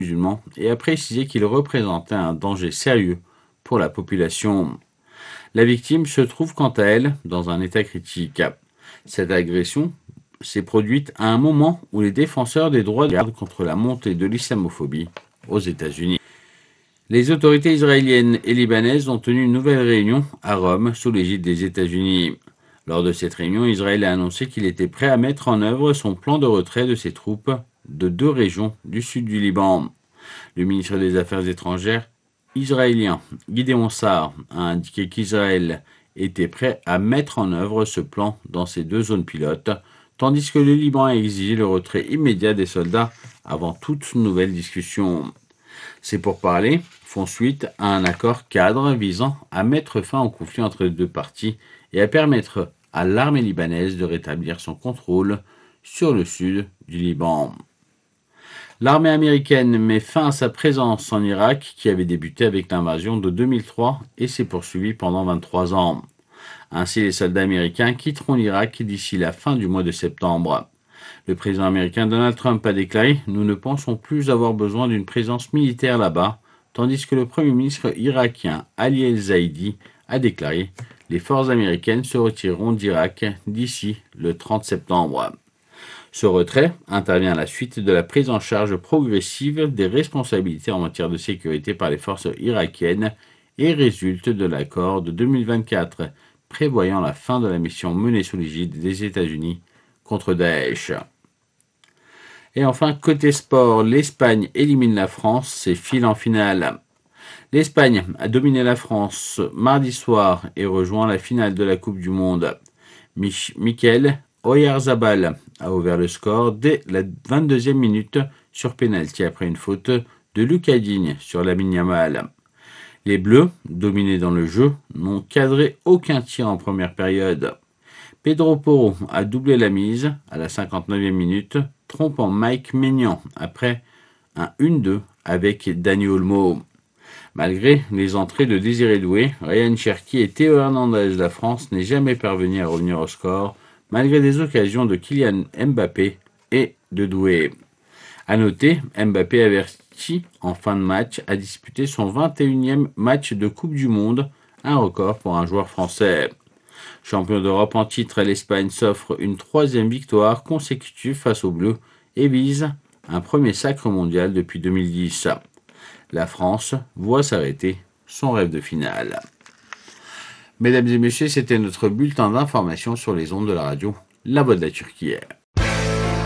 musulmans et a précisé qu'il représentait un danger sérieux pour la population. La victime se trouve quant à elle dans un état critique. Cette agression s'est produite à un moment où les défenseurs des droits de l'homme contre la montée de l'islamophobie aux États-Unis. Les autorités israéliennes et libanaises ont tenu une nouvelle réunion à Rome sous l'égide des États-Unis. Lors de cette réunion, Israël a annoncé qu'il était prêt à mettre en œuvre son plan de retrait de ses troupes de 2 régions du sud du Liban. Le ministre des Affaires étrangères israélien Gideon Sa'ar a indiqué qu'Israël était prêt à mettre en œuvre ce plan dans ces 2 zones pilotes, tandis que le Liban a exigé le retrait immédiat des soldats avant toute nouvelle discussion. Ces pourparlers font suite à un accord cadre visant à mettre fin au conflit entre les 2 parties et à permettre à l'armée libanaise de rétablir son contrôle sur le sud du Liban. L'armée américaine met fin à sa présence en Irak qui avait débuté avec l'invasion de 2003 et s'est poursuivie pendant 23 ans. Ainsi, les soldats américains quitteront l'Irak d'ici la fin du mois de septembre. Le président américain Donald Trump a déclaré « Nous ne pensons plus avoir besoin d'une présence militaire là-bas », tandis que le premier ministre irakien Ali El-Zaidi a déclaré « Les forces américaines se retireront d'Irak d'ici le 30 septembre ». Ce retrait intervient à la suite de la prise en charge progressive des responsabilités en matière de sécurité par les forces irakiennes et résulte de l'accord de 2024 prévoyant la fin de la mission menée sous l'égide des États-Unis contre Daesh. Et enfin, côté sport, l'Espagne élimine la France et file en finale. L'Espagne a dominé la France mardi soir et rejoint la finale de la Coupe du Monde. Mikel Oyarzabal a ouvert le score dès la 22e minute sur pénalty après une faute de Lucas Digne sur Lamine Yamal. Les Bleus, dominés dans le jeu, n'ont cadré aucun tir en première période. Pedro Porro a doublé la mise à la 59e minute, trompant Mike Maignan après un 1-2 avec Dani Olmo. Malgré les entrées de Désiré Doué, Ryan Cherki et Théo Hernandez, la France n'est jamais parvenue à revenir au score, malgré des occasions de Kylian Mbappé et de Doué. A noter, Mbappé averti en fin de match a disputé son 21e match de Coupe du Monde, un record pour un joueur français. Champion d'Europe en titre, l'Espagne s'offre une 3e victoire consécutive face aux Bleus et vise un premier sacre mondial depuis 2010. La France voit s'arrêter son rêve de finale. Mesdames et messieurs, c'était notre bulletin d'information sur les ondes de la radio La Voix de la Turquie.